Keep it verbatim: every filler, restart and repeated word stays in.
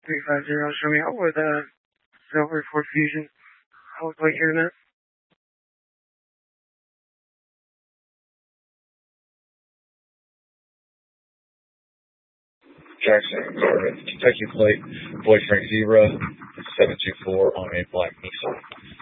three five zero, show me out with a Silver Ford Fusion. I'll wait here in a minute. Jackson, sorry, Kentucky plate, Boy Frank Zebra, seven two four on a black Nissan.